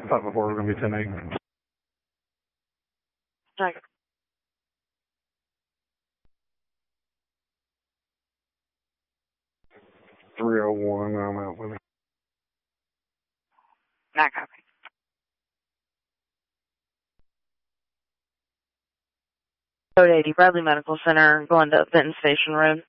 Thought before we were going to be 10-8. Okay. 301, I'm out with it. Not copy. Code 80, Bradley Medical Center, going to Benton Station Road.